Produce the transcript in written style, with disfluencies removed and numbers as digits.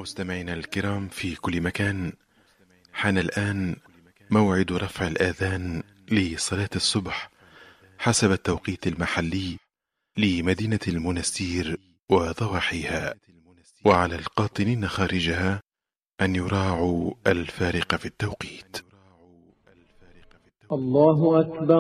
مستمعينا الكرام في كل مكان، حان الآن موعد رفع الآذان لصلاة الصبح حسب التوقيت المحلي لمدينة المنستير وضواحيها، وعلى القاطنين خارجها أن يراعوا الفارق في التوقيت. الله أكبر.